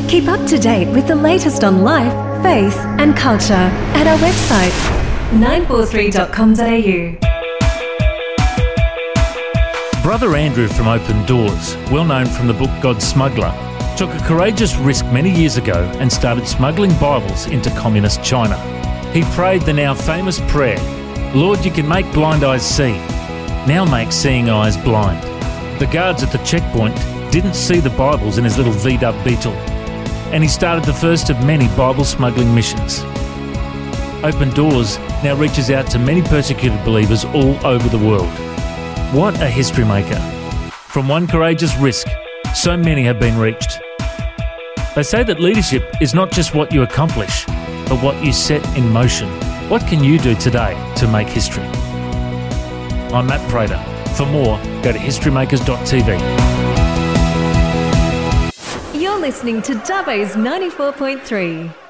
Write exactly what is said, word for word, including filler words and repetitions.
Keep up to date with the latest on life, faith and culture at our website, nine four three dot com dot a u. Brother Andrew from Open Doors, well known from the book God's Smuggler, took a courageous risk many years ago and started smuggling Bibles into communist China. He prayed the now famous prayer, "Lord, you can make blind eyes see. Now make seeing eyes blind." The guards at the checkpoint didn't see the Bibles in his little V-dub Beetle, and he started the first of many Bible smuggling missions. Open Doors now reaches out to many persecuted believers all over the world. What a history maker. From one courageous risk, so many have been reached. They say that leadership is not just what you accomplish, but what you set in motion. What can you do today to make history? I'm Matt Prater. For more, go to history makers dot t v. You're listening to Dubbo's ninety-four point three.